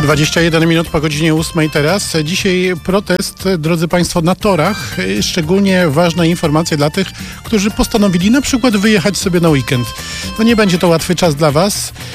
21 minut po godzinie 8 teraz. Dzisiaj protest, drodzy Państwo, na torach. Szczególnie ważna informacja dla tych, którzy postanowili na przykład wyjechać sobie na weekend. No nie będzie to łatwy czas dla Was.